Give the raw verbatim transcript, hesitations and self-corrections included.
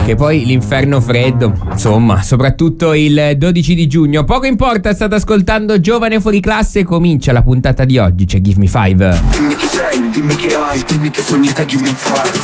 che poi l'inferno freddo, insomma, soprattutto il dodici di giugno. Poco importa, state ascoltando Giovane Fuori Classe, comincia la puntata di oggi, c'è Give Me Five. Dimmi chi sei, dimmi che hai, dimmi che sogni te, give me five.